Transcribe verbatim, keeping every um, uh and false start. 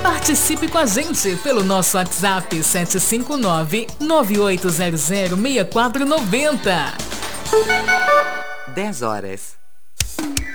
Participe com a gente pelo nosso WhatsApp sete cinco nove, nove oito zero zero, seis quatro nove zero. dez horas